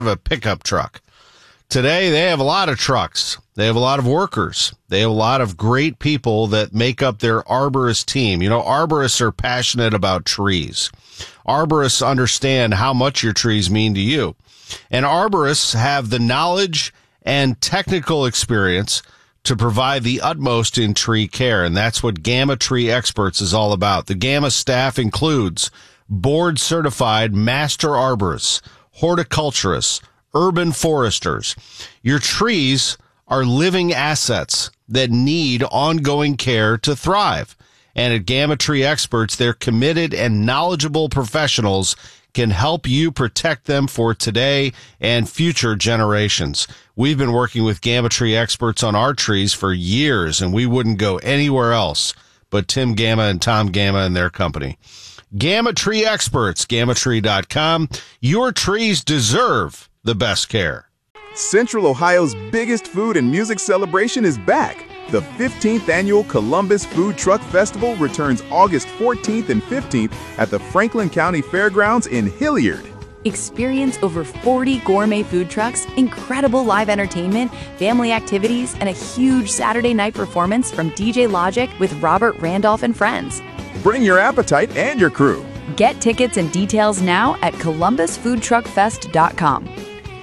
a pickup truck. Today, they have a lot of trucks. They have a lot of workers. They have a lot of great people that make up their arborist team. You know, arborists are passionate about trees. Arborists understand how much your trees mean to you. And arborists have the knowledge and technical experience to provide the utmost in tree care. And that's what Gamma Tree Experts is all about. The Gamma staff includes board-certified master arborists, horticulturists, urban foresters. Your trees are living assets that need ongoing care to thrive. And at Gamma Tree Experts, they're committed and knowledgeable professionals can help you protect them for today and future generations. We've been working with Gamma Tree Experts on our trees for years, and we wouldn't go anywhere else but Tim Gamma and Tom Gamma and their company. Gamma Tree Experts, gammatree.com. Your trees deserve the best care. Central Ohio's biggest food and music celebration is back. The 15th annual Columbus Food Truck Festival returns August 14th and 15th at the Franklin County Fairgrounds in Hilliard. Experience over 40 gourmet food trucks, incredible live entertainment, family activities, and a huge Saturday night performance from DJ Logic with Robert Randolph and friends. Bring your appetite and your crew. Get tickets and details now at columbusfoodtruckfest.com.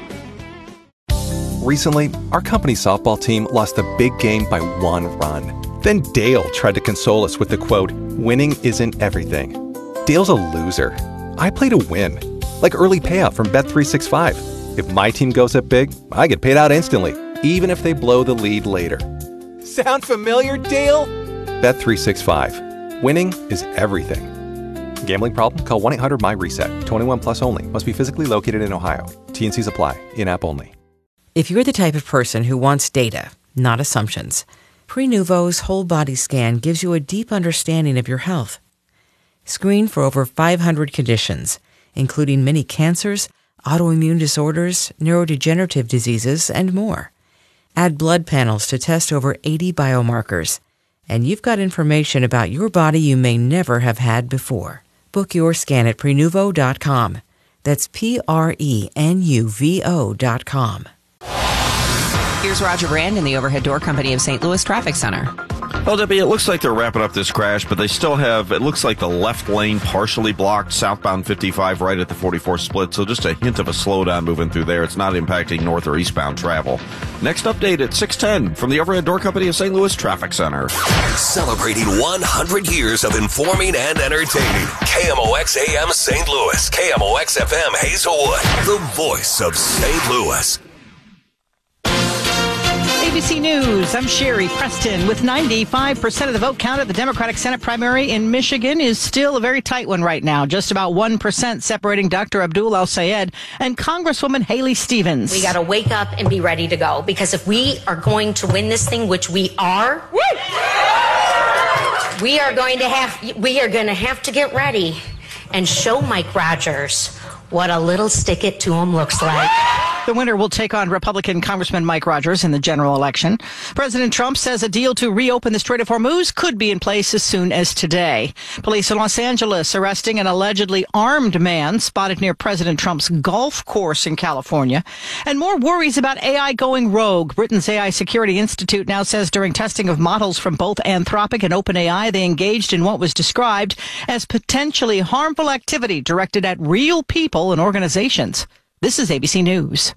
Recently, our company's softball team lost a big game by 1 run. Then Dale tried to console us with the quote, "Winning isn't everything." Dale's a loser. I play to win, like early payout from Bet365. If my team goes up big, I get paid out instantly, even if they blow the lead later. Sound familiar, Dale? Bet365. Winning is everything. Gambling problem? Call 1-800-MY-RESET. 21 plus only. Must be physically located in Ohio. T&Cs apply. In-app only. If you're the type of person who wants data, not assumptions, Prenuvo's whole body scan gives you a deep understanding of your health. Screen for over 500 conditions, including many cancers, autoimmune disorders, neurodegenerative diseases, and more. Add blood panels to test over 80 biomarkers, and you've got information about your body you may never have had before. Book your scan at Prenuvo.com. That's Prenuvo.com. Here's Roger Brand in the Overhead Door Company of St. Louis Traffic Center. Well, Debbie, it looks like they're wrapping up this crash, but they still have, it looks like the left lane partially blocked, southbound 55 right at the 44 split, so just a hint of a slowdown moving through there. It's not impacting north or eastbound travel. Next update at 6:10 from the Overhead Door Company of St. Louis Traffic Center. Celebrating 100 years of informing and entertaining. KMOX AM St. Louis, KMOX FM Hazelwood, the voice of St. Louis. ABC News, I'm Sherry Preston. With 95% of the vote count at the Democratic Senate primary in Michigan is still a very tight one right now. Just about 1% separating Dr. Abdul El-Sayed and Congresswoman Haley Stevens. We got to wake up and be ready to go, because if we are going to win this thing, which we are, we are going to have to get ready and show Mike Rogers what a little stick it to him looks like. The winner will take on Republican Congressman Mike Rogers in the general election. President Trump says a deal to reopen the Strait of Hormuz could be in place as soon as today. Police in Los Angeles arresting an allegedly armed man spotted near President Trump's golf course in California. And more worries about AI going rogue. Britain's AI Security Institute now says during testing of models from both Anthropic and OpenAI, they engaged in what was described as potentially harmful activity directed at real people and organizations. This is ABC News.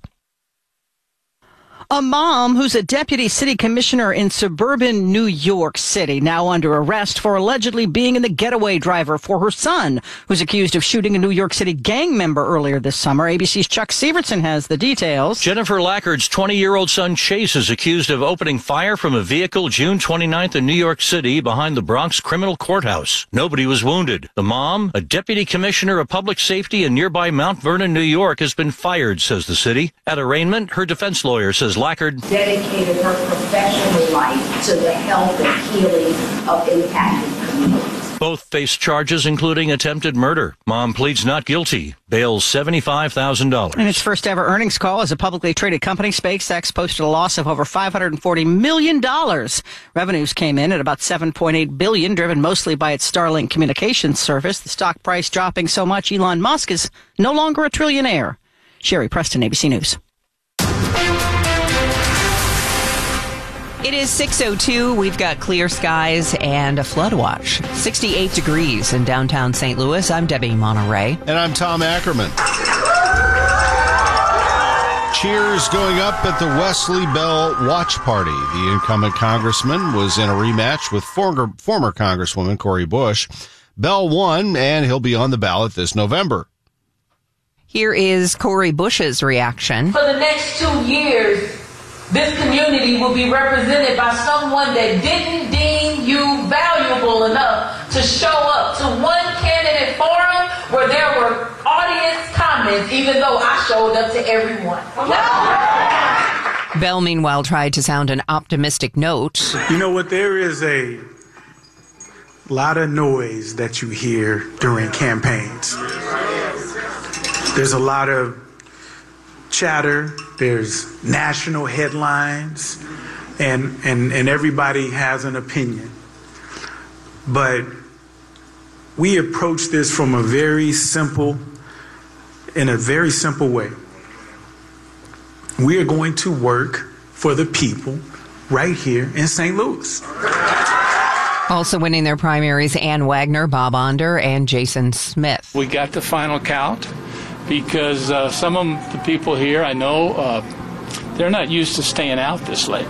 A mom who's a deputy city commissioner in suburban New York City now under arrest for allegedly being in the getaway driver for her son, who's accused of shooting a New York City gang member earlier this summer. ABC's Chuck Severson has the details. Jennifer Lackard's 20-year-old son Chase is accused of opening fire from a vehicle June 29th in New York City behind the Bronx Criminal Courthouse. Nobody was wounded. The mom, a deputy commissioner of public safety in nearby Mount Vernon, New York, has been fired, says the city. At arraignment, her defense lawyer says Lackard dedicated her professional life to the health and healing of impacted communities. Both face charges including attempted murder. Mom pleads not guilty. Bails $75,000. In its first ever earnings call as a publicly traded company, SpaceX posted a loss of over $540 million. Revenues came in at about $7.8 billion, driven mostly by its Starlink communications service. The stock price dropping so much, Elon Musk is no longer a trillionaire. Sherry Preston, ABC News. It is 6:02. We've got clear skies and a flood watch. 68 degrees in downtown St. Louis. I'm Debbie Monterey. And I'm Tom Ackerman. Cheers going up at the Wesley Bell watch party. The incumbent congressman was in a rematch with former Congresswoman Cori Bush. Bell won, and he'll be on the ballot this November. Here is Cori Bush's reaction. For the next 2 years, this community will be represented by someone that didn't deem you valuable enough to show up to one candidate forum where there were audience comments, even though I showed up to everyone. Bell, meanwhile, tried to sound an optimistic note. You know what? There is a lot of noise that you hear during campaigns. There's a lot of chatter, there's national headlines, and everybody has an opinion. But we approach this from in a very simple way. We are going to work for the people right here in St. Louis. Also winning their primaries, Ann Wagner, Bob Onder, and Jason Smith. We got the final count because some of the people here, I know, they're not used to staying out this late.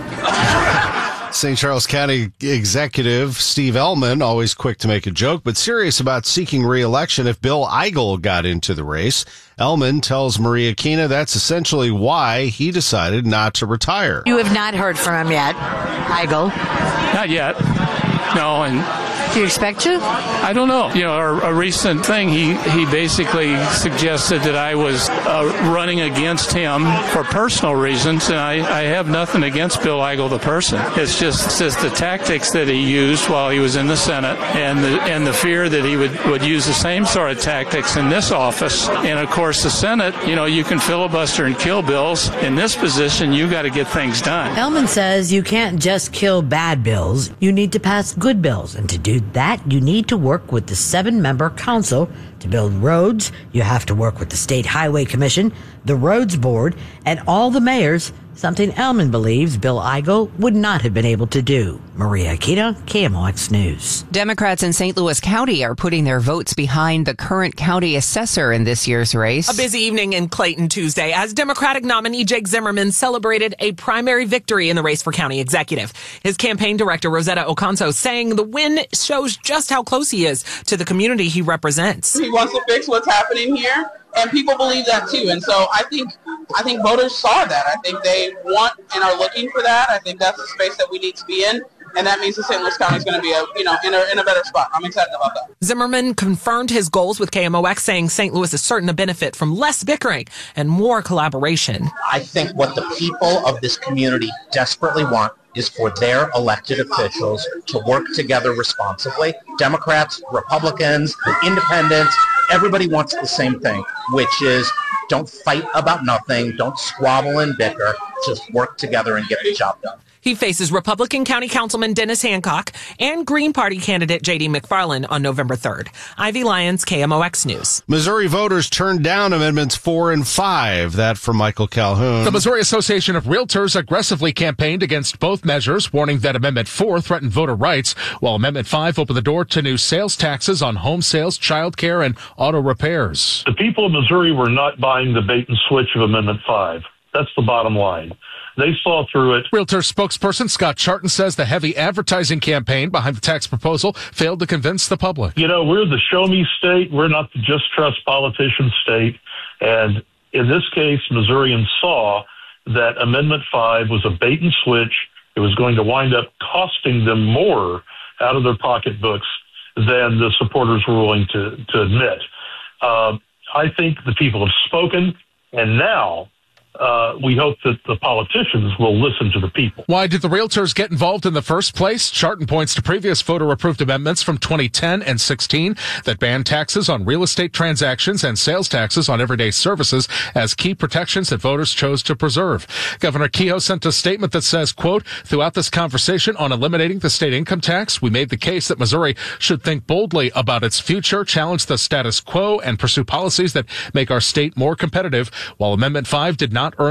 St. Charles County Executive Steve Ellman, always quick to make a joke, but serious about seeking re-election if Bill Eigel got into the race. Ellman tells Maria Kina that's essentially why he decided not to retire. You have not heard from him yet, Eigel? Not yet. No, and do you expect to? I don't know. You know, a recent thing, he basically suggested that I was running against him for personal reasons, and I have nothing against Bill Eigel, the person. It's just the tactics that he used while he was in the Senate, and the fear that he would use the same sort of tactics in this office. And of course, the Senate, you know, you can filibuster and kill bills. In this position, you got to get things done. Ellman says you can't just kill bad bills. You need to pass good bills, and to do that, you need to work with the 7-member council to build roads. You have to work with the State Highway Commission, the Roads Board, and all the mayors, something Ellman believes Bill Eigel would not have been able to do. Maria Akita, KMOX News. Democrats in St. Louis County are putting their votes behind the current county assessor in this year's race. A busy evening in Clayton Tuesday as Democratic nominee Jake Zimmerman celebrated a primary victory in the race for county executive. His campaign director, Rosetta Oconso, saying the win shows just how close he is to the community he represents. He wants to fix what's happening here, and people believe that too. And so I think voters saw that. I think they want and are looking for that. I think that's the space that we need to be in. And that means that St. Louis County is going to be in a better spot. I'm excited about that. Zimmerman confirmed his goals with KMOX, saying St. Louis is certain to benefit from less bickering and more collaboration. I think what the people of this community desperately want is for their elected officials to work together responsibly. Democrats, Republicans, independents, everybody wants the same thing, which is don't fight about nothing, don't squabble and bicker, just work together and get the job done. He faces Republican County Councilman Dennis Hancock and Green Party candidate J.D. McFarland on November 3rd. Ivy Lyons, KMOX News. Missouri voters turned down Amendments 4 and 5. That from Michael Calhoun. The Missouri Association of Realtors aggressively campaigned against both measures, warning that Amendment 4 threatened voter rights, while Amendment 5 opened the door to new sales taxes on home sales, child care, and auto repairs. The people of Missouri were not buying the bait and switch of Amendment 5. That's the bottom line. They saw through it. Realtors spokesperson Scott Charton says the heavy advertising campaign behind the tax proposal failed to convince the public. You know, we're the show me state. We're not the just trust politicians state. And in this case, Missourians saw that Amendment 5 was a bait and switch. It was going to wind up costing them more out of their pocketbooks than the supporters were willing to admit. I think the people have spoken, and now we hope that the politicians will listen to the people. Why did the realtors get involved in the first place? Charton points to previous voter-approved amendments from 2010 and 16 that banned taxes on real estate transactions and sales taxes on everyday services as key protections that voters chose to preserve. Governor Kehoe sent a statement that says, quote, throughout this conversation on eliminating the state income tax, we made the case that Missouri should think boldly about its future, challenge the status quo, and pursue policies that make our state more competitive. While Amendment 5 did not earn